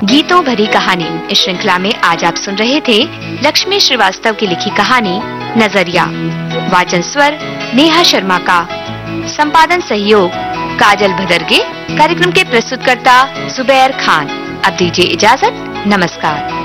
गीतों भरी कहानी इस श्रृंखला में आज आप सुन रहे थे लक्ष्मी श्रीवास्तव की लिखी कहानी नजरिया। वाचन स्वर नेहा शर्मा का, संपादन सहयोग काजल भदरगे। कार्यक्रम के प्रस्तुतकर्ता जुबैर खान। अब दीजिए इजाजत, नमस्कार।